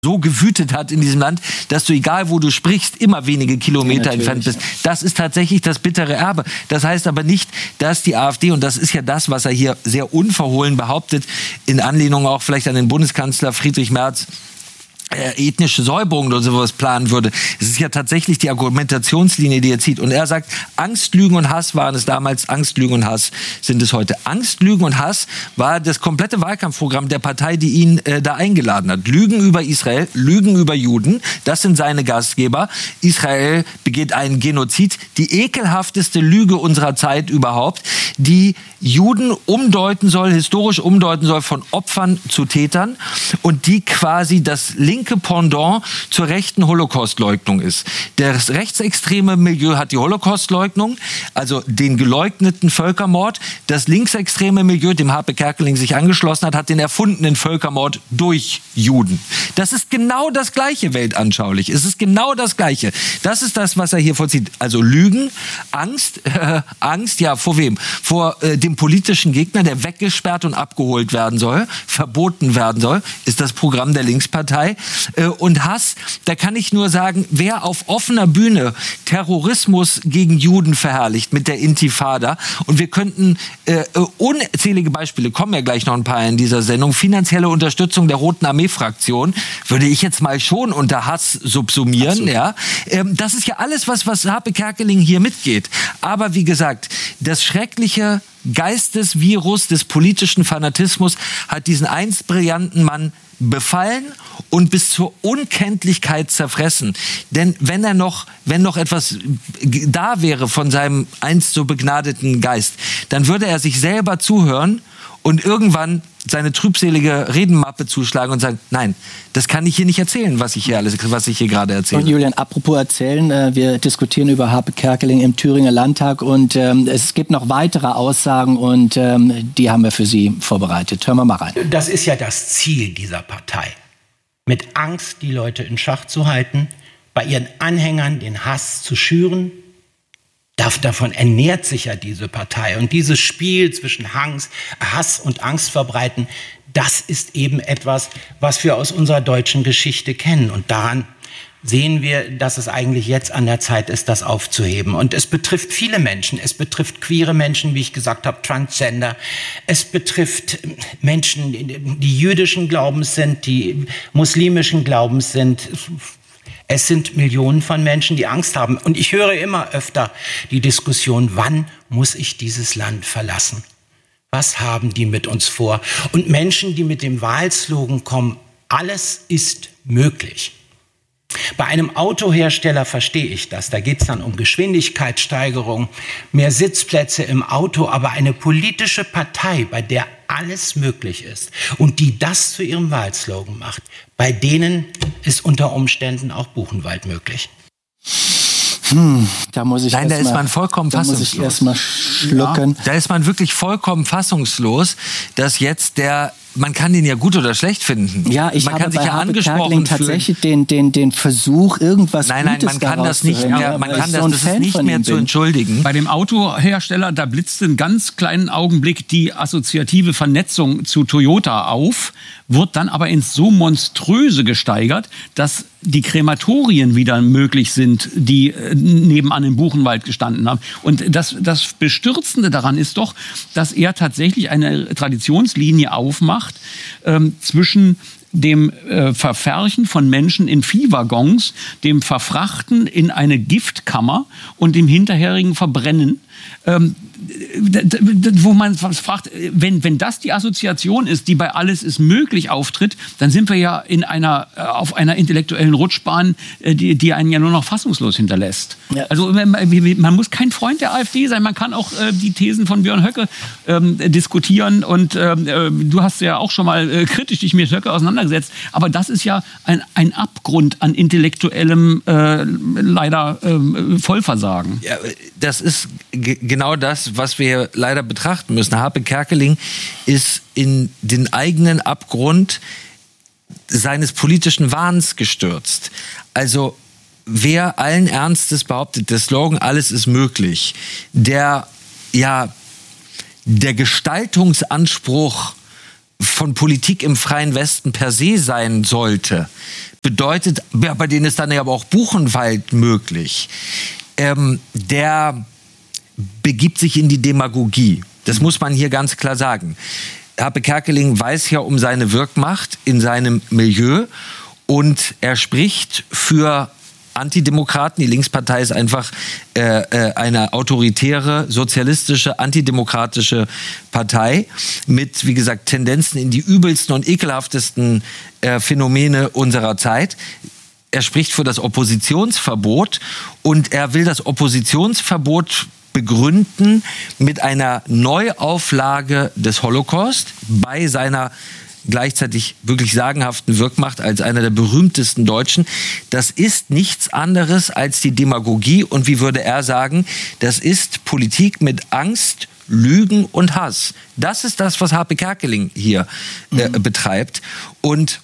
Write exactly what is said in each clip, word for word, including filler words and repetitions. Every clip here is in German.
so gewütet hat in diesem Land, dass du, egal wo du sprichst, immer wenige Kilometer ja, entfernt bist. Das ist tatsächlich das bittere Erbe. Das heißt aber nicht, dass die AfD, und das ist ja das, was er hier sehr unverhohlen behauptet, in Anlehnung auch vielleicht an den Bundeskanzler Friedrich Merz, ethnische Säuberung oder sowas planen würde. Es ist ja tatsächlich die Argumentationslinie, die er zieht. Und er sagt, Angst, Lügen und Hass waren es damals, Angst, Lügen und Hass sind es heute. Angst, Lügen und Hass war das komplette Wahlkampfprogramm der Partei, die ihn äh, da eingeladen hat. Lügen über Israel, Lügen über Juden, das sind seine Gastgeber. Israel begeht einen Genozid, die ekelhafteste Lüge unserer Zeit überhaupt, die Juden umdeuten soll, historisch umdeuten soll von Opfern zu Tätern und die quasi das linke Pendant zur rechten Holocaustleugnung ist. Das rechtsextreme Milieu hat die Holocaustleugnung, also den geleugneten Völkermord. Das linksextreme Milieu, dem Harpe Kerkeling sich angeschlossen hat, hat den erfundenen Völkermord durch Juden. Das ist genau das Gleiche weltanschaulich. Es ist genau das Gleiche. Das ist das, was er hier vollzieht. Also Lügen, Angst, äh, Angst, ja, vor wem? Vor äh, dem politischen Gegner, der weggesperrt und abgeholt werden soll, verboten werden soll, ist das Programm der Linkspartei. Äh, und Hass, da kann ich nur sagen, wer auf offener Bühne Terrorismus gegen Juden verherrlicht mit der Intifada, und wir könnten äh, unzählige Beispiele, kommen ja gleich noch ein paar in dieser Sendung, finanzielle Unterstützung der Roten Armee-Fraktion, würde ich jetzt mal schon unter Hass subsumieren. Ja? Ähm, das ist ja alles, was, was Harpe Kerkeling hier mitgeht. Aber wie gesagt, das schreckliche Geistesvirus des politischen Fanatismus hat diesen einst brillanten Mann befallen und bis zur Unkenntlichkeit zerfressen. Denn wenn er noch, wenn noch etwas da wäre von seinem einst so begnadeten Geist, dann würde er sich selber zuhören und irgendwann seine trübselige Redenmappe zuschlagen und sagen, nein, das kann ich hier nicht erzählen, was ich hier alles, was ich hier gerade erzähle. Und Julian, apropos erzählen, äh, wir diskutieren über Harpe Kerkeling im Thüringer Landtag und ähm, es gibt noch weitere Aussagen und ähm, die haben wir für Sie vorbereitet. Hören wir mal rein. Das ist ja das Ziel dieser Partei, mit Angst die Leute in Schach zu halten, bei ihren Anhängern den Hass zu schüren. Davon ernährt sich ja diese Partei. Und dieses Spiel zwischen Hass und Angst verbreiten, das ist eben etwas, was wir aus unserer deutschen Geschichte kennen. Und daran sehen wir, dass es eigentlich jetzt an der Zeit ist, das aufzuheben. Und es betrifft viele Menschen. Es betrifft queere Menschen, wie ich gesagt habe, Transgender. Es betrifft Menschen, die jüdischen Glaubens sind, die muslimischen Glaubens sind. Es sind Millionen von Menschen, die Angst haben. Und ich höre immer öfter die Diskussion, wann muss ich dieses Land verlassen? Was haben die mit uns vor? Und Menschen, die mit dem Wahlslogan kommen, alles ist möglich. Bei einem Autohersteller verstehe ich das. Da geht es dann um Geschwindigkeitssteigerung, mehr Sitzplätze im Auto. Aber eine politische Partei, bei der alles möglich ist und die das zu ihrem Wahlslogan macht, bei denen ist unter Umständen auch Buchenwald möglich. Hm, da muss ich Nein, da erst ist mal, man vollkommen da fassungslos. muss ich erst mal schlucken. Ja, da ist man wirklich vollkommen fassungslos, dass jetzt der, man kann den ja gut oder schlecht finden. Ja, ich man habe kann sich bei ja Harpe angesprochen Kerkeling tatsächlich den, den, den Versuch, irgendwas Nein, nein, Gutes man kann das nicht hören, mehr, man kann das, so das ist nicht mehr zu entschuldigen. Bei dem Autohersteller, da blitzte einen ganz kleinen Augenblick die assoziative Vernetzung zu Toyota auf, wird dann aber ins so monströse gesteigert, dass die Krematorien wieder möglich sind, die nebenan im Buchenwald gestanden haben. Und das, das Bestürzende daran ist doch, dass er tatsächlich eine Traditionslinie aufmacht ähm, zwischen dem äh, Verfärchen von Menschen in Viehwaggons, dem Verfrachten in eine Giftkammer und dem hinterherigen Verbrennen. Ähm, wo man fragt, wenn, wenn das die Assoziation ist, die bei Alles ist möglich auftritt, dann sind wir ja in einer, auf einer intellektuellen Rutschbahn, die, die einen ja nur noch fassungslos hinterlässt. Ja. Also man muss kein Freund der AfD sein, man kann auch äh, die Thesen von Björn Höcke ähm, diskutieren und ähm, äh, du hast ja auch schon mal äh, kritisch dich mit Höcke auseinandergesetzt, aber das ist ja ein, ein Abgrund an intellektuellem äh, leider äh, Vollversagen. Ja, das ist g- genau das, was wir leider betrachten müssen. Harpe Kerkeling ist in den eigenen Abgrund seines politischen Wahns gestürzt. Also wer allen Ernstes behauptet, der Slogan "Alles ist möglich", der ja der Gestaltungsanspruch von Politik im freien Westen per se sein sollte, bedeutet, ja, bei denen ist dann ja aber auch Buchenwald möglich, ähm, der begibt sich in die Demagogie. Das muss man hier ganz klar sagen. Harpe Kerkeling weiß ja um seine Wirkmacht in seinem Milieu und er spricht für Antidemokraten. Die Linkspartei ist einfach äh, äh, eine autoritäre, sozialistische, antidemokratische Partei mit, wie gesagt, Tendenzen in die übelsten und ekelhaftesten äh, Phänomene unserer Zeit. Er spricht für das Oppositionsverbot und er will das Oppositionsverbot begründen mit einer Neuauflage des Holocaust bei seiner gleichzeitig wirklich sagenhaften Wirkmacht als einer der berühmtesten Deutschen. Das ist nichts anderes als die Demagogie und wie würde er sagen, das ist Politik mit Angst, Lügen und Hass. Das ist das, was Harpe Kerkeling hier äh, mhm. betreibt. Und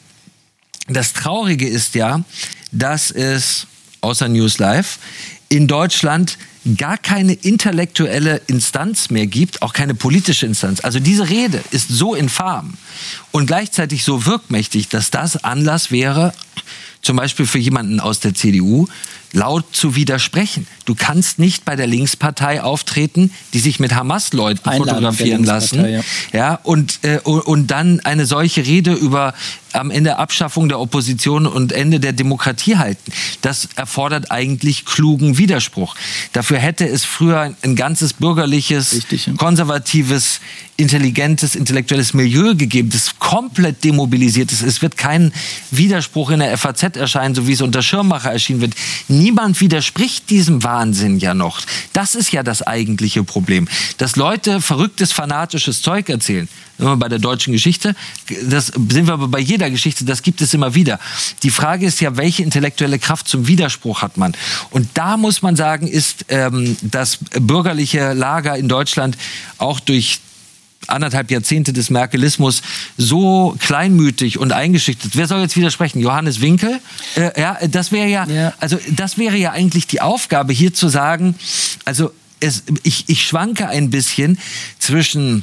das Traurige ist ja, dass es, außer News Live, in Deutschland gar keine intellektuelle Instanz mehr gibt, auch keine politische Instanz. Also diese Rede ist so infam und gleichzeitig so wirkmächtig, dass das Anlass wäre, zum Beispiel für jemanden aus der C D U, laut zu widersprechen. Du kannst nicht bei der Linkspartei auftreten, die sich mit Hamas-Leuten fotografieren lassen, ja. Ja, und, äh, und dann eine solche Rede über am Ende Abschaffung der Opposition und Ende der Demokratie halten. Das erfordert eigentlich klugen Widerspruch. Dafür hätte es früher ein ganzes bürgerliches, Richtig, ja. konservatives, intelligentes, intellektuelles Milieu gegeben, das komplett demobilisiert ist. Es wird kein Widerspruch in der F A Z erscheinen, so wie es unter Schirmacher erschienen wird. Niemand widerspricht diesem Wahnsinn ja noch. Das ist ja das eigentliche Problem. Dass Leute verrücktes, fanatisches Zeug erzählen. Bei der deutschen Geschichte, das sind wir aber bei jeder Geschichte, das gibt es immer wieder. Die Frage ist ja, welche intellektuelle Kraft zum Widerspruch hat man? Und da muss man sagen, ist ähm, das bürgerliche Lager in Deutschland auch durch anderthalb Jahrzehnte des Merkelismus so kleinmütig und eingeschüchtert. Wer soll jetzt widersprechen? Johannes Winkel? Äh, ja, das wäre ja, ja, also das wäre ja eigentlich die Aufgabe, hier zu sagen, also es, ich, ich schwanke ein bisschen zwischen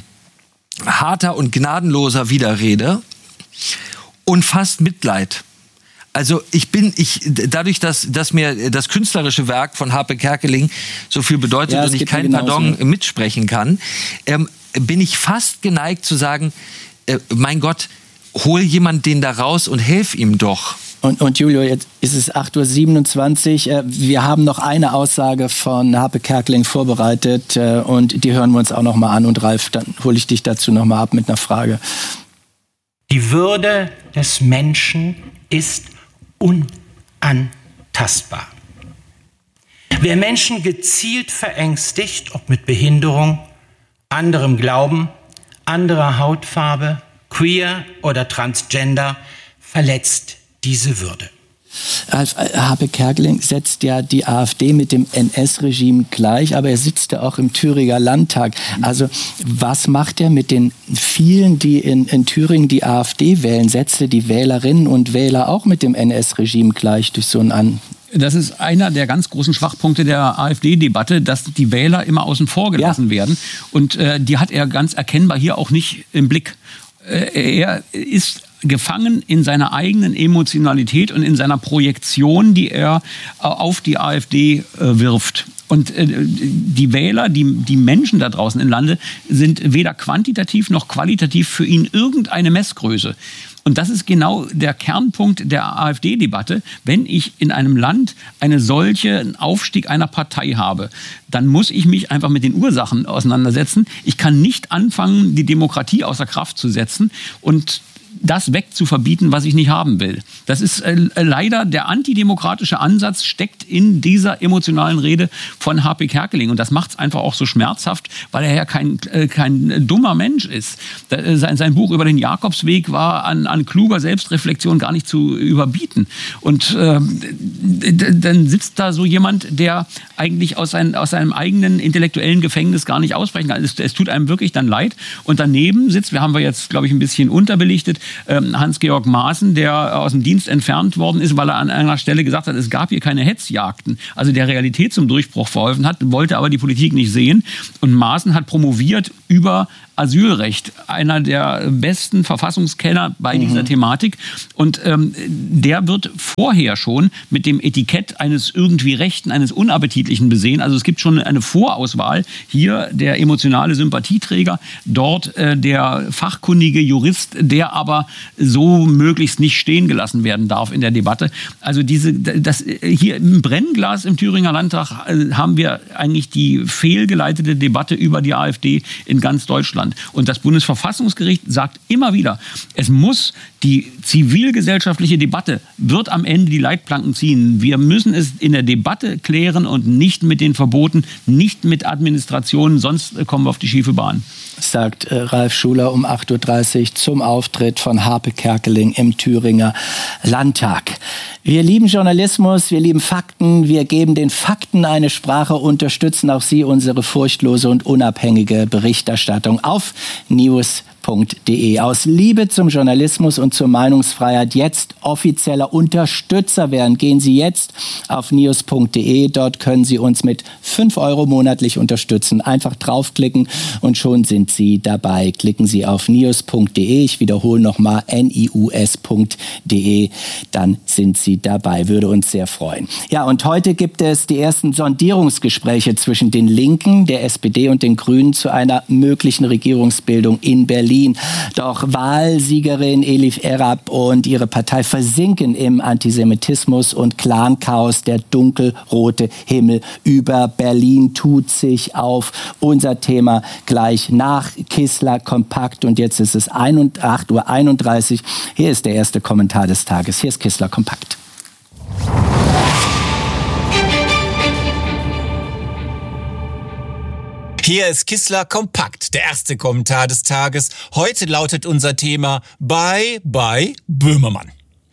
harter und gnadenloser Widerrede und fast Mitleid. Also ich bin, ich dadurch, dass, dass mir das künstlerische Werk von Harpe Kerkeling so viel bedeutet ja, und ich kein Pardon mitsprechen kann, ähm, bin ich fast geneigt zu sagen, äh, mein Gott, hol jemand den da raus und hilf ihm doch. Und, und Julio, jetzt ist es acht Uhr siebenundzwanzig. Wir haben noch eine Aussage von Harpe Kerkeling vorbereitet und die hören wir uns auch noch mal an. Und Ralf, dann hole ich dich dazu noch mal ab mit einer Frage. Die Würde des Menschen ist unantastbar. Wer Menschen gezielt verängstigt, ob mit Behinderung, anderem Glauben, anderer Hautfarbe, queer oder transgender, verletzt diese Würde. Harpe Kerkeling setzt ja die AfD mit dem N S-Regime gleich, aber er sitzt ja auch im Thüringer Landtag. Also was macht er mit den vielen, die in, in Thüringen die AfD wählen? Setzt er die Wählerinnen und Wähler auch mit dem N S-Regime gleich durch so einen An... Das ist einer der ganz großen Schwachpunkte der AfD-Debatte, dass die Wähler immer außen vor gelassen ja. werden. Und äh, die hat er ganz erkennbar hier auch nicht im Blick. Äh, er ist gefangen in seiner eigenen Emotionalität und in seiner Projektion, die er auf die AfD äh, wirft. Und äh, die Wähler, die, die Menschen da draußen im Lande sind weder quantitativ noch qualitativ für ihn irgendeine Messgröße. Und das ist genau der Kernpunkt der AfD-Debatte. Wenn ich in einem Land eine solche Aufstieg einer Partei habe, dann muss ich mich einfach mit den Ursachen auseinandersetzen. Ich kann nicht anfangen, die Demokratie außer Kraft zu setzen und das wegzuverbieten, was ich nicht haben will. Das ist äh, leider der antidemokratische Ansatz, steckt in dieser emotionalen Rede von Harpe Kerkeling. Und das macht es einfach auch so schmerzhaft, weil er ja kein, äh, kein dummer Mensch ist. Da, äh, sein, sein Buch über den Jakobsweg war an, an kluger Selbstreflexion gar nicht zu überbieten. Und äh, dann sitzt da so jemand, der eigentlich aus, sein, aus seinem eigenen intellektuellen Gefängnis gar nicht ausbrechen kann. Es, es tut einem wirklich dann leid. Und daneben sitzt, wir haben wir jetzt, glaube ich, ein bisschen unterbelichtet, ähm, Hans-Georg Maaßen, der aus dem Dienst entfernt worden ist, weil er an einer Stelle gesagt hat, es gab hier keine Hetzjagden. Also der Realität zum Durchbruch verholfen hat, wollte aber die Politik nicht sehen. Und Maaßen hat promoviert über Asylrecht, einer der besten Verfassungskenner bei dieser mhm. Thematik. Und ähm, der wird vorher schon mit dem Etikett eines irgendwie Rechten, eines Unappetitlichen besehen. Also es gibt schon eine Vorauswahl. Hier der emotionale Sympathieträger, dort äh, der fachkundige Jurist, der aber so möglichst nicht stehen gelassen werden darf in der Debatte. Also diese, das, hier im Brennglas im Thüringer Landtag äh, haben wir eigentlich die fehlgeleitete Debatte über die AfD in ganz Deutschland. Und das Bundesverfassungsgericht sagt immer wieder, es muss die zivilgesellschaftliche Debatte wird am Ende die Leitplanken ziehen. Wir müssen es in der Debatte klären und nicht mit den Verboten, nicht mit Administrationen, sonst kommen wir auf die schiefe Bahn. Sagt äh, Ralf Schuler um acht Uhr dreißig zum Auftritt von Harpe Kerkeling im Thüringer Landtag. Wir lieben Journalismus, wir lieben Fakten, wir geben den Fakten eine Sprache, unterstützen auch Sie unsere furchtlose und unabhängige Berichterstattung auf news punkt de. Aus Liebe zum Journalismus und zur Meinungsfreiheit jetzt offizieller Unterstützer werden. Gehen Sie jetzt auf news punkt de. Dort können Sie uns mit fünf Euro monatlich unterstützen. Einfach draufklicken und schon sind Sie dabei. Klicken Sie auf news punkt de. Ich wiederhole nochmal news punkt de. Dann sind Sie dabei. Würde uns sehr freuen. Ja, und heute gibt es die ersten Sondierungsgespräche zwischen den Linken, der S P D und den Grünen zu einer möglichen Regierungsbildung in Berlin. Doch Wahlsiegerin Elif Erab und ihre Partei versinken im Antisemitismus und Clanchaos. Der dunkelrote Himmel über Berlin tut sich auf. Unser Thema gleich nach Kissler Kompakt. Und jetzt ist es acht Uhr einunddreißig. Hier ist der erste Kommentar des Tages. Hier ist Kissler Kompakt. Hier ist Kissler Kompakt, der erste Kommentar des Tages. Heute lautet unser Thema Bye Bye Böhmermann.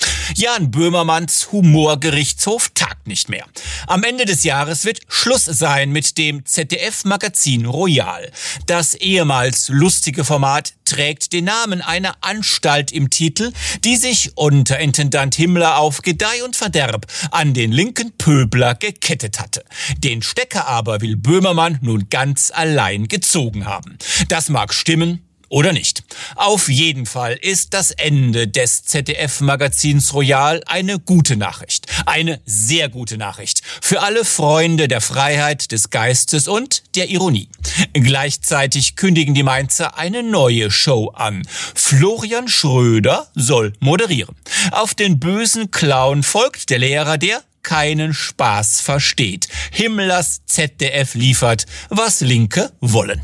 Jan Böhmermanns Humorgerichtshof tagt nicht mehr. Am Ende des Jahres wird Schluss sein mit dem Z D F-Magazin Royal. Das ehemals lustige Format trägt den Namen einer Anstalt im Titel, die sich unter Intendant Himmler auf Gedeih und Verderb an den linken Pöbler gekettet hatte. Den Stecker aber will Böhmermann nun ganz allein gezogen haben. Das mag stimmen oder nicht. Auf jeden Fall ist das Ende des Z D F-Magazins Royal eine gute Nachricht. Eine sehr gute Nachricht für alle Freunde der Freiheit, des Geistes und der Ironie. Gleichzeitig kündigen die Mainzer eine neue Show an. Florian Schröder soll moderieren. Auf den bösen Clown folgt der Lehrer, der keinen Spaß versteht. Himmlers Z D F liefert, was Linke wollen.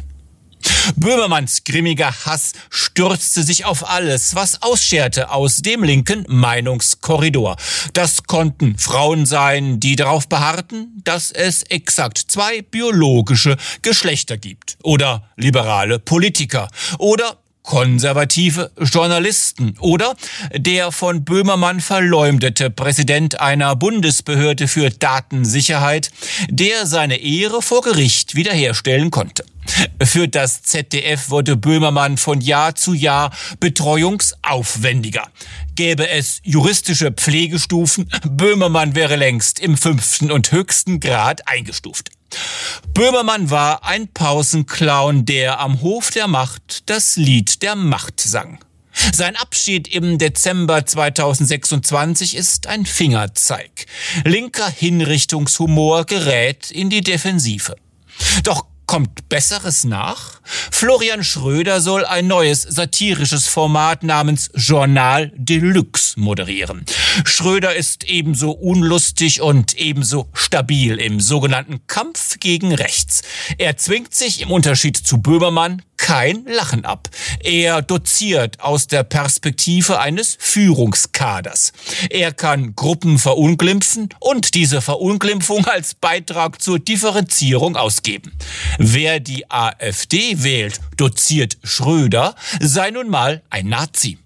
Böhmermanns grimmiger Hass stürzte sich auf alles, was ausscherte aus dem linken Meinungskorridor. Das konnten Frauen sein, die darauf beharrten, dass es exakt zwei biologische Geschlechter gibt. Oder liberale Politiker. Oder konservative Journalisten oder der von Böhmermann verleumdete Präsident einer Bundesbehörde für Datensicherheit, der seine Ehre vor Gericht wiederherstellen konnte. Für das Z D F wurde Böhmermann von Jahr zu Jahr betreuungsaufwendiger. Gäbe es juristische Pflegestufen, Böhmermann wäre längst im fünften und höchsten Grad eingestuft. Böhmermann war ein Pausenclown, der am Hof der Macht das Lied der Macht sang. Sein Abschied im Dezember zweitausendsechsundzwanzig ist ein Fingerzeig. Linker Hinrichtungshumor gerät in die Defensive. Doch kommt Besseres nach? Florian Schröder soll ein neues satirisches Format namens Journal Deluxe moderieren. Schröder ist ebenso unlustig und ebenso stabil im sogenannten Kampf gegen Rechts. Er zwingt sich im Unterschied zu Böhmermann kein Lachen ab. Er doziert aus der Perspektive eines Führungskaders. Er kann Gruppen verunglimpfen und diese Verunglimpfung als Beitrag zur Differenzierung ausgeben. Wer die AfD wählt, doziert Schröder, sei nun mal ein Nazi.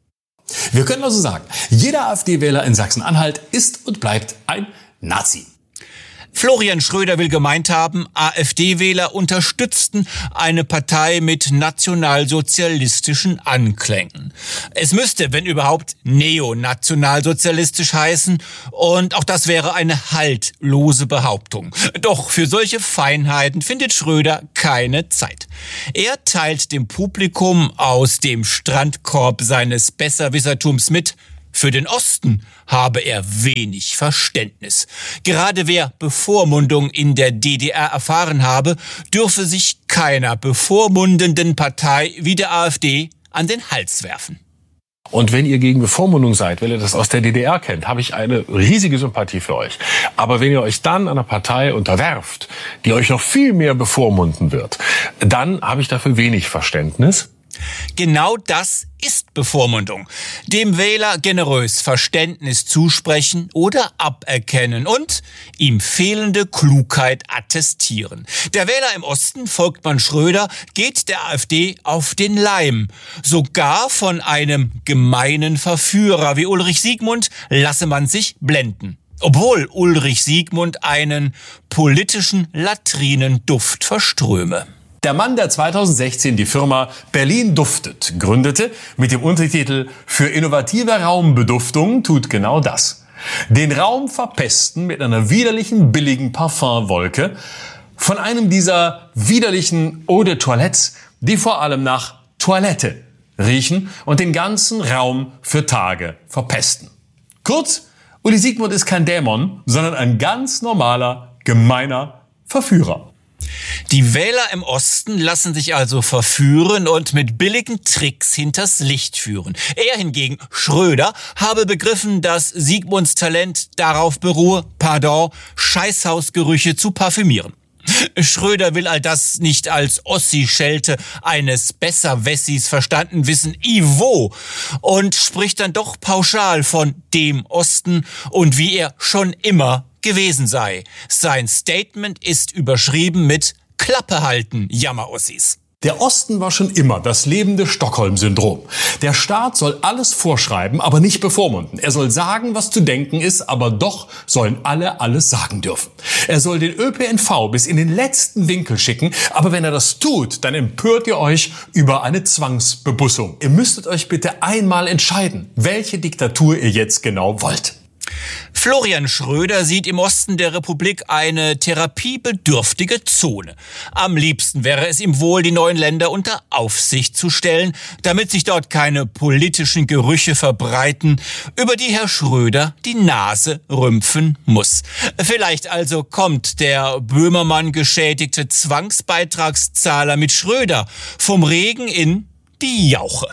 Wir können also sagen, jeder AfD-Wähler in Sachsen-Anhalt ist und bleibt ein Nazi. Florian Schröder will gemeint haben, AfD-Wähler unterstützten eine Partei mit nationalsozialistischen Anklängen. Es müsste, wenn überhaupt, neonationalsozialistisch heißen, und auch das wäre eine haltlose Behauptung. Doch für solche Feinheiten findet Schröder keine Zeit. Er teilt dem Publikum aus dem Strandkorb seines Besserwissertums mit: Für den Osten habe er wenig Verständnis. Gerade wer Bevormundung in der D D R erfahren habe, dürfe sich keiner bevormundenden Partei wie der AfD an den Hals werfen. Und wenn ihr gegen Bevormundung seid, wenn ihr das aus der D D R kennt, habe ich eine riesige Sympathie für euch. Aber wenn ihr euch dann einer Partei unterwerft, die euch noch viel mehr bevormunden wird, dann habe ich dafür wenig Verständnis. Genau das ist Bevormundung. Dem Wähler generös Verständnis zusprechen oder aberkennen und ihm fehlende Klugheit attestieren. Der Wähler im Osten, folgt man Schröder, geht der AfD auf den Leim. Sogar von einem gemeinen Verführer wie Ulrich Siegmund lasse man sich blenden. Obwohl Ulrich Siegmund einen politischen Latrinenduft verströme. Der Mann, der zweitausendsechzehn die Firma Berlin Duftet gründete, mit dem Untertitel "Für innovative Raumbeduftung", tut genau das. Den Raum verpesten mit einer widerlichen, billigen Parfumwolke von einem dieser widerlichen Eau de Toilettes, die vor allem nach Toilette riechen und den ganzen Raum für Tage verpesten. Kurz, Uli Siegmund ist kein Dämon, sondern ein ganz normaler, gemeiner Verführer. Die Wähler im Osten lassen sich also verführen und mit billigen Tricks hinters Licht führen. Er hingegen, Schröder, habe begriffen, dass Siegmunds Talent darauf beruhe, pardon, Scheißhausgerüche zu parfümieren. Schröder will all das nicht als Ossi-Schelte eines Besserwessis verstanden wissen, Ivo, und spricht dann doch pauschal von dem Osten und wie er schon immer gewesen sei. Sein Statement ist überschrieben mit Klappe halten, Jammerossis. Der Osten war schon immer das lebende Stockholm-Syndrom. Der Staat soll alles vorschreiben, aber nicht bevormunden. Er soll sagen, was zu denken ist, aber doch sollen alle alles sagen dürfen. Er soll den Ö P N V bis in den letzten Winkel schicken, aber wenn er das tut, dann empört ihr euch über eine Zwangsbebussung. Ihr müsstet euch bitte einmal entscheiden, welche Diktatur ihr jetzt genau wollt. Florian Schröder sieht im Osten der Republik eine therapiebedürftige Zone. Am liebsten wäre es ihm wohl, die neuen Länder unter Aufsicht zu stellen, damit sich dort keine politischen Gerüche verbreiten, über die Herr Schröder die Nase rümpfen muss. Vielleicht also kommt der Böhmermann geschädigte Zwangsbeitragszahler mit Schröder vom Regen in die Jauche.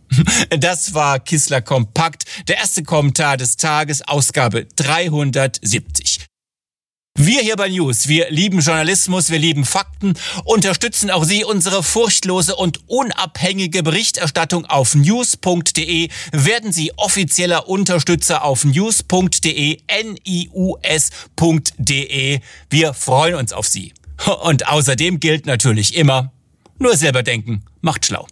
Das war Kissler Kompakt, der erste Kommentar des Tages, Ausgabe dreihundertsiebzig. Wir hier bei News, wir lieben Journalismus, wir lieben Fakten, unterstützen auch Sie unsere furchtlose und unabhängige Berichterstattung auf news punkt de, werden Sie offizieller Unterstützer auf news punkt de, N I U S punkt de. Wir freuen uns auf Sie. Und außerdem gilt natürlich immer, nur selber denken macht schlau.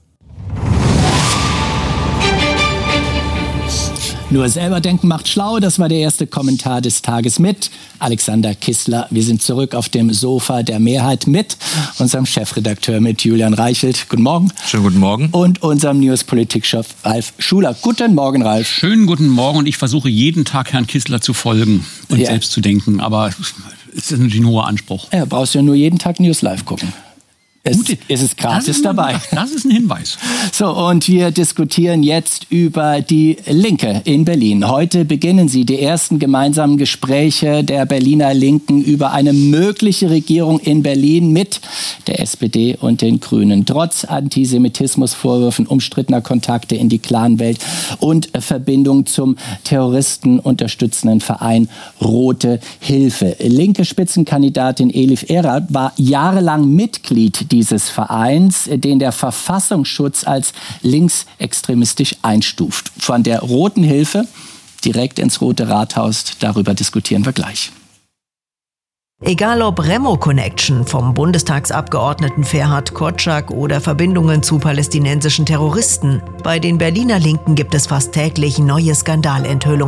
Nur selber denken macht schlau. Das war der erste Kommentar des Tages mit Alexander Kissler. Wir sind zurück auf dem Sofa der Mehrheit mit unserem Chefredakteur, mit Julian Reichelt. Guten Morgen. Schönen guten Morgen. Und unserem News-Politik-Chef Ralf Schuler. Guten Morgen, Ralf. Schönen guten Morgen. Und ich versuche jeden Tag Herrn Kissler zu folgen und ja. selbst zu denken. Aber es ist natürlich ein hoher Anspruch. Ja, brauchst du ja nur jeden Tag News live gucken. Es, Gut, es ist gratis das ist dabei. Das ist ein Hinweis. So, und wir diskutieren jetzt über die Linke in Berlin. Heute beginnen sie die ersten gemeinsamen Gespräche der Berliner Linken über eine mögliche Regierung in Berlin mit der S P D und den Grünen. Trotz Antisemitismusvorwürfen, umstrittener Kontakte in die Clanwelt und Verbindung zum terroristenunterstützenden Verein Rote Hilfe. Linke Spitzenkandidatin Elif Erat war jahrelang Mitglied dieses Vereins, den der Verfassungsschutz als linksextremistisch einstuft. Von der Roten Hilfe direkt ins Rote Rathaus, darüber diskutieren wir gleich. Egal ob Remo-Connection vom Bundestagsabgeordneten Ferhat Kotschak oder Verbindungen zu palästinensischen Terroristen, bei den Berliner Linken gibt es fast täglich neue Skandalenthüllungen.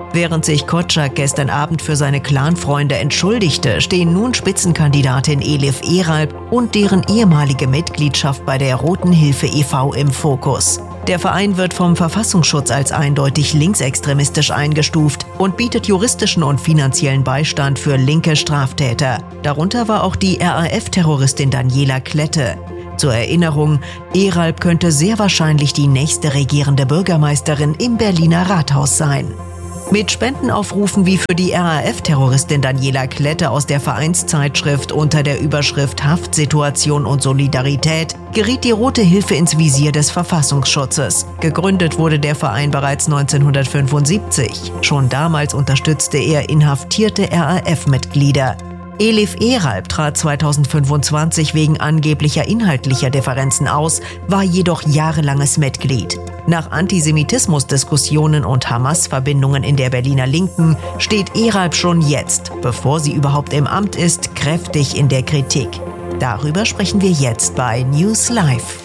Während sich Kotschak gestern Abend für seine Clanfreunde entschuldigte, stehen nun Spitzenkandidatin Elif Eralp und deren ehemalige Mitgliedschaft bei der Roten Hilfe e V im Fokus. Der Verein wird vom Verfassungsschutz als eindeutig linksextremistisch eingestuft und bietet juristischen und finanziellen Beistand für linke Straftäter. Darunter war auch die R A F-Terroristin Daniela Klette. Zur Erinnerung, Eralp könnte sehr wahrscheinlich die nächste regierende Bürgermeisterin im Berliner Rathaus sein. Mit Spendenaufrufen wie für die R A F-Terroristin Daniela Klette aus der Vereinszeitschrift unter der Überschrift Haftsituation und Solidarität geriet die Rote Hilfe ins Visier des Verfassungsschutzes. Gegründet wurde der Verein bereits neunzehnhundertfünfundsiebzig. Schon damals unterstützte er inhaftierte R A F-Mitglieder. Elif Eralp trat zweitausendfünfundzwanzig wegen angeblicher inhaltlicher Differenzen aus, war jedoch jahrelanges Mitglied. Nach Antisemitismusdiskussionen und Hamas-Verbindungen in der Berliner Linken steht Eralp schon jetzt, bevor sie überhaupt im Amt ist, kräftig in der Kritik. Darüber sprechen wir jetzt bei News Live.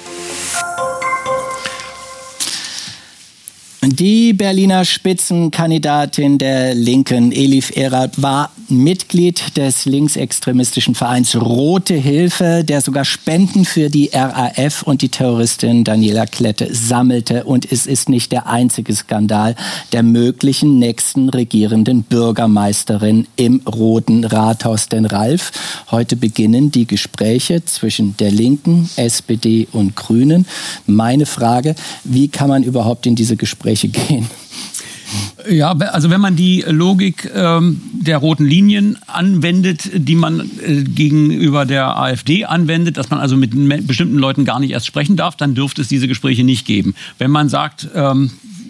Die Berliner Spitzenkandidatin der Linken, Elif Eralp, war Mitglied des linksextremistischen Vereins Rote Hilfe, der sogar Spenden für die R A F und die Terroristin Daniela Klette sammelte. Und es ist nicht der einzige Skandal der möglichen nächsten regierenden Bürgermeisterin im Roten Rathaus. Denn Ralf, heute beginnen die Gespräche zwischen der Linken, S P D und Grünen. Meine Frage, wie kann man überhaupt in diese Gespräche gehen? Ja, also wenn man die Logik ähm, der roten Linien anwendet, die man äh, gegenüber der AfD anwendet, dass man also mit bestimmten Leuten gar nicht erst sprechen darf, dann dürfte es diese Gespräche nicht geben. Wenn man sagt, ähm,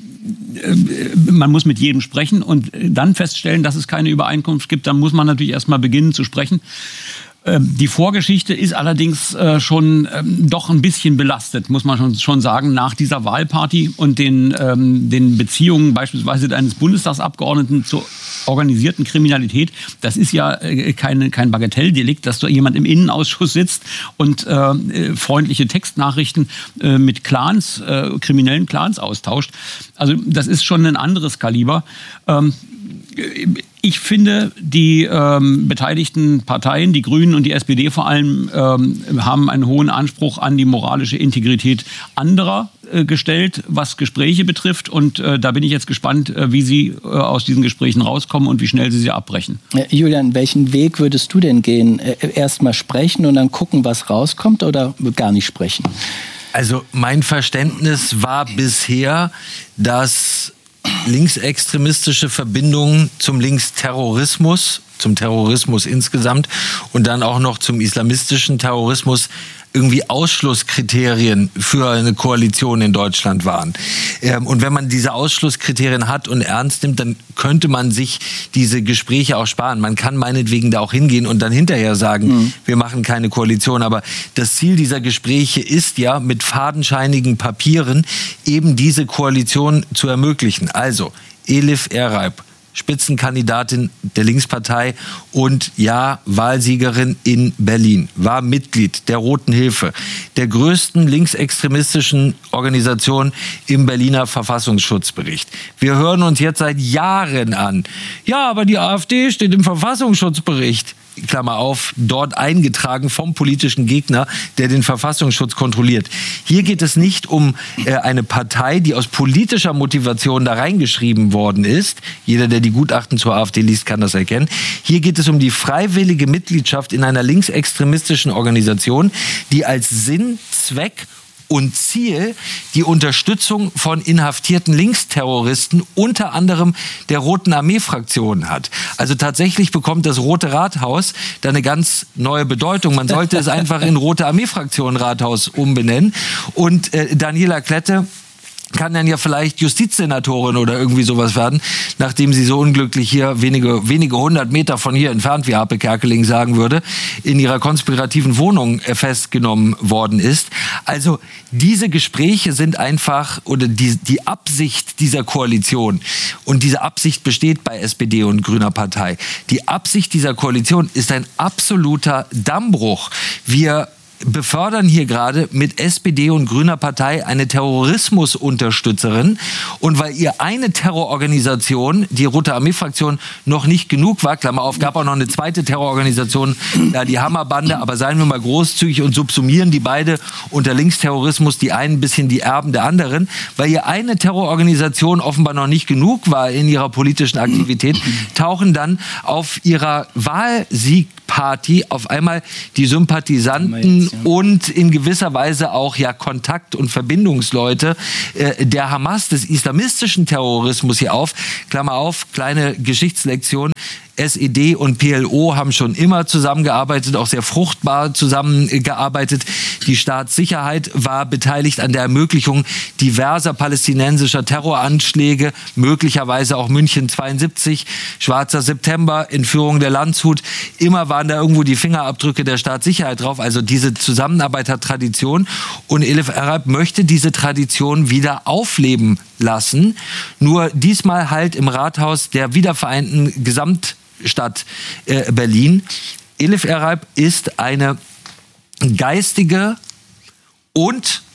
äh, man muss mit jedem sprechen und dann feststellen, dass es keine Übereinkunft gibt, dann muss man natürlich erst mal beginnen zu sprechen. Die Vorgeschichte ist allerdings äh, schon ähm, doch ein bisschen belastet, muss man schon, schon sagen, nach dieser Wahlparty und den, ähm, den Beziehungen beispielsweise eines Bundestagsabgeordneten zur organisierten Kriminalität. Das ist ja äh, keine, kein Bagatelldelikt, dass da jemand im Innenausschuss sitzt und äh, freundliche Textnachrichten äh, mit Clans, äh, kriminellen Clans austauscht. Also das ist schon ein anderes Kaliber. Ähm, Ich finde, die ähm, beteiligten Parteien, die Grünen und die S P D vor allem, ähm, haben einen hohen Anspruch an die moralische Integrität anderer äh, gestellt, was Gespräche betrifft. Und äh, da bin ich jetzt gespannt, äh, wie sie äh, aus diesen Gesprächen rauskommen und wie schnell sie sie abbrechen. Äh, Julian, welchen Weg würdest du denn gehen? Äh, erst mal sprechen und dann gucken, was rauskommt, oder gar nicht sprechen? Also mein Verständnis war bisher, dass linksextremistische Verbindungen zum Linksterrorismus, zum Terrorismus insgesamt und dann auch noch zum islamistischen Terrorismus irgendwie Ausschlusskriterien für eine Koalition in Deutschland waren. Und wenn man diese Ausschlusskriterien hat und ernst nimmt, dann könnte man sich diese Gespräche auch sparen. Man kann meinetwegen da auch hingehen und dann hinterher sagen, mhm. wir machen keine Koalition. Aber das Ziel dieser Gespräche ist ja, mit fadenscheinigen Papieren eben diese Koalition zu ermöglichen. Also Elif Eralp, Spitzenkandidatin der Linkspartei und ja, Wahlsiegerin in Berlin, war Mitglied der Roten Hilfe, der größten linksextremistischen Organisation im Berliner Verfassungsschutzbericht. Wir hören uns jetzt seit Jahren an, ja, aber die AfD steht im Verfassungsschutzbericht. Klammer auf, dort eingetragen vom politischen Gegner, der den Verfassungsschutz kontrolliert. Hier geht es nicht um äh, eine Partei, die aus politischer Motivation da reingeschrieben worden ist. Jeder, der die Gutachten zur AfD liest, kann das erkennen. Hier geht es um die freiwillige Mitgliedschaft in einer linksextremistischen Organisation, die als Sinn, Zweck und Ziel die Unterstützung von inhaftierten Linksterroristen, unter anderem der Roten Armee-Fraktion hat. Also tatsächlich bekommt das Rote Rathaus da eine ganz neue Bedeutung. Man sollte es einfach in Rote Armee-Fraktion-Rathaus umbenennen. Und äh, Daniela Klette kann dann ja vielleicht Justizsenatorin oder irgendwie sowas werden, nachdem sie so unglücklich hier wenige, wenige hundert Meter von hier entfernt, wie Harpe Kerkeling sagen würde, in ihrer konspirativen Wohnung festgenommen worden ist. Also diese Gespräche sind einfach, oder die, die Absicht dieser Koalition, und diese Absicht besteht bei S P D und Grüner Partei, die Absicht dieser Koalition ist ein absoluter Dammbruch. Wir befördern hier gerade mit S P D und Grüner Partei eine Terrorismusunterstützerin. Und weil ihr eine Terrororganisation, die Rote Armee-Fraktion, noch nicht genug war, Klammer auf, gab auch noch eine zweite Terrororganisation, ja, die Hammerbande, aber seien wir mal großzügig und subsumieren die beide unter Linksterrorismus, die einen ein bisschen die Erben der anderen, weil ihr eine Terrororganisation offenbar noch nicht genug war in ihrer politischen Aktivität, tauchen dann auf ihrer Wahlsiegparty auf einmal die Sympathisanten und in gewisser Weise auch ja Kontakt- und Verbindungsleute äh, der Hamas, des islamistischen Terrorismus hier auf. Klammer auf, kleine Geschichtslektion. S E D und P L O haben schon immer zusammengearbeitet, auch sehr fruchtbar zusammengearbeitet. Die Staatssicherheit war beteiligt an der Ermöglichung diverser palästinensischer Terroranschläge, möglicherweise auch München zweiundsiebzig, Schwarzer September, Entführung der Landshut. Immer waren da irgendwo die Fingerabdrücke der Staatssicherheit drauf. Also diese Zusammenarbeit hat Tradition. Und Elif Erhard möchte diese Tradition wieder aufleben lassen. Nur diesmal halt im Rathaus der wiedervereinten Gesamtstadt äh, Berlin. Elif Erhard ist eine geistige und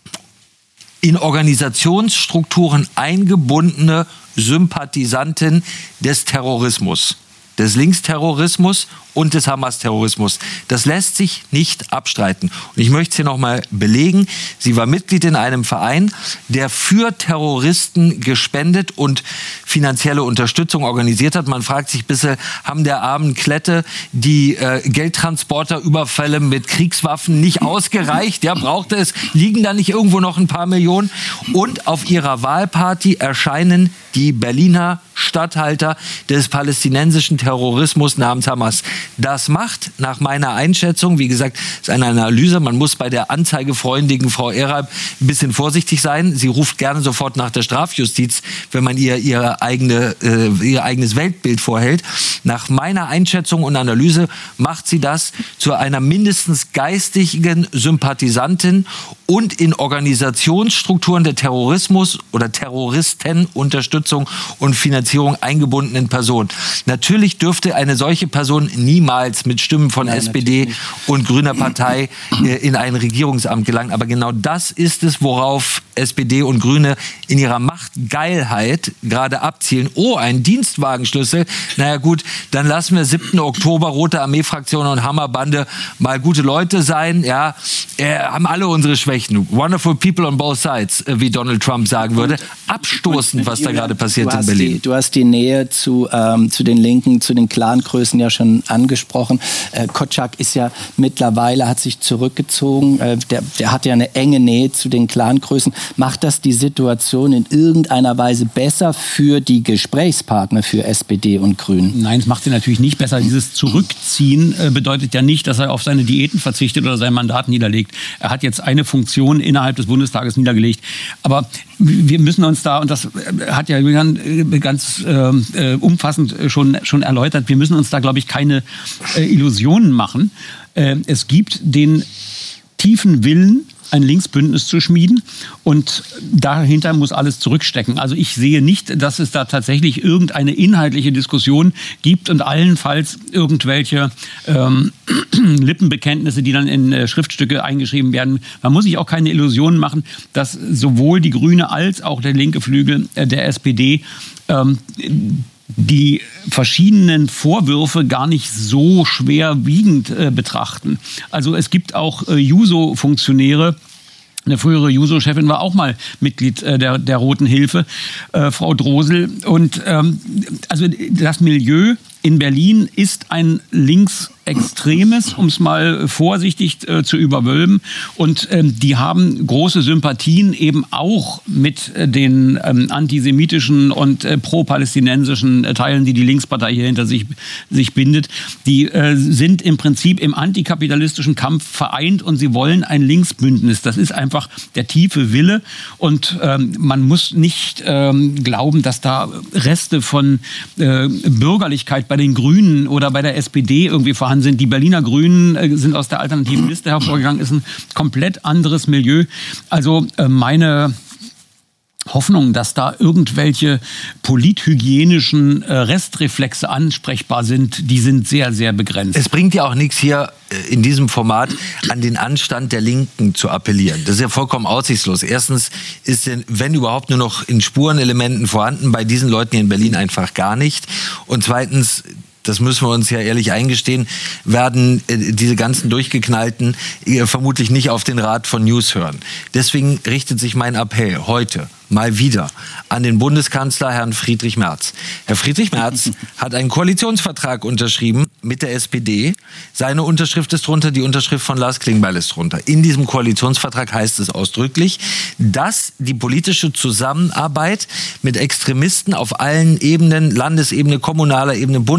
in Organisationsstrukturen eingebundene Sympathisantin des Terrorismus, des Linksterrorismus und des Hamas-Terrorismus. Das lässt sich nicht abstreiten. Und ich möchte es hier nochmal belegen. Sie war Mitglied in einem Verein, der für Terroristen gespendet und finanzielle Unterstützung organisiert hat. Man fragt sich ein bisschen, haben der armen Klette die äh, Geldtransporterüberfälle mit Kriegswaffen nicht ausgereicht? Ja, brauchte es? Liegen da nicht irgendwo noch ein paar Millionen? Und auf ihrer Wahlparty erscheinen die Berliner Statthalter des palästinensischen Terrorismus namens Hamas. Das macht nach meiner Einschätzung, wie gesagt, ist eine Analyse, man muss bei der anzeigefreundlichen Frau Erhard ein bisschen vorsichtig sein. Sie ruft gerne sofort nach der Strafjustiz, wenn man ihr ihre eigene, äh, ihr eigenes Weltbild vorhält. Nach meiner Einschätzung und Analyse macht sie das zu einer mindestens geistigen Sympathisantin und in Organisationsstrukturen der Terrorismus oder Terroristenunterstützung und Finanzierung eingebundenen Person. Natürlich dürfte eine solche Person niemals mit Stimmen von Nein, S P D und Grüner Partei äh, in ein Regierungsamt gelangen. Aber genau das ist es, worauf S P D und Grüne in ihrer Machtgeilheit gerade abzielen. Oh, ein Dienstwagenschlüssel. Naja gut, dann lassen wir siebten Oktober Rote Armee-Fraktion und Hammerbande mal gute Leute sein. Ja, äh, haben alle unsere Schwächen. Wonderful people on both sides, äh, wie Donald Trump sagen würde. Abstoßend, was da gerade passiert in Berlin. Die, du hast die Nähe zu, ähm, zu den Linken, zu den Clangrößen ja schon angesprochen. Äh, Kotschak ist ja mittlerweile, hat sich zurückgezogen. Äh, der, der hat ja eine enge Nähe zu den Clangrößen. Macht das die Situation in irgendeiner Weise besser für die Gesprächspartner, für S P D und Grünen? Nein, es macht sie natürlich nicht besser. Dieses Zurückziehen äh, bedeutet ja nicht, dass er auf seine Diäten verzichtet oder sein Mandat niederlegt. Er hat jetzt eine Funktion innerhalb des Bundestages niedergelegt. Aber wir müssen uns da, und das hat ja Julian ganz äh, umfassend schon, schon erläutert, wir müssen uns da, glaube ich, keine äh, Illusionen machen. Äh, es gibt den tiefen Willen, ein Linksbündnis zu schmieden und dahinter muss alles zurückstecken. Also ich sehe nicht, dass es da tatsächlich irgendeine inhaltliche Diskussion gibt und allenfalls irgendwelche ähm, Lippenbekenntnisse, die dann in äh, Schriftstücke eingeschrieben werden. Man muss sich auch keine Illusionen machen, dass sowohl die Grüne als auch der linke Flügel äh, der S P D ähm, die verschiedenen Vorwürfe gar nicht so schwerwiegend äh, betrachten. Also es gibt auch äh, Juso-Funktionäre. Eine frühere Juso-Chefin war auch mal Mitglied äh, der, der Roten Hilfe, äh, Frau Drosel. Und ähm, also das Milieu in Berlin ist ein linksextremes, um es mal vorsichtig äh, zu überwölben. Und ähm, die haben große Sympathien eben auch mit äh, den ähm, antisemitischen und äh, pro-palästinensischen äh, Teilen, die die Linkspartei hier hinter sich, sich bindet. Die äh, sind im Prinzip im antikapitalistischen Kampf vereint und sie wollen ein Linksbündnis. Das ist einfach der tiefe Wille. Und ähm, man muss nicht ähm, glauben, dass da Reste von äh, Bürgerlichkeit bei den Grünen oder bei der S P D irgendwie vorhanden sind. Die Berliner Grünen äh, sind aus der alternativen Liste hervorgegangen, ist ein komplett anderes Milieu. Also äh, meine Hoffnung, dass da irgendwelche polithygienischen äh, Restreflexe ansprechbar sind, die sind sehr, sehr begrenzt. Es bringt ja auch nichts, hier in diesem Format an den Anstand der Linken zu appellieren. Das ist ja vollkommen aussichtslos. Erstens ist, denn, wenn überhaupt, nur noch in Spurenelementen vorhanden, bei diesen Leuten hier in Berlin einfach gar nicht. Und zweitens, das müssen wir uns ja ehrlich eingestehen, werden äh, diese ganzen Durchgeknallten äh, vermutlich nicht auf den Rat von News hören. Deswegen richtet sich mein Appell heute mal wieder an den Bundeskanzler Herrn Friedrich Merz. Herr Friedrich Merz hat einen Koalitionsvertrag unterschrieben mit der S P D. Seine Unterschrift ist drunter, die Unterschrift von Lars Klingbeil ist drunter. In diesem Koalitionsvertrag heißt es ausdrücklich, dass die politische Zusammenarbeit mit Extremisten auf allen Ebenen, Landesebene, kommunaler Ebene, Bundes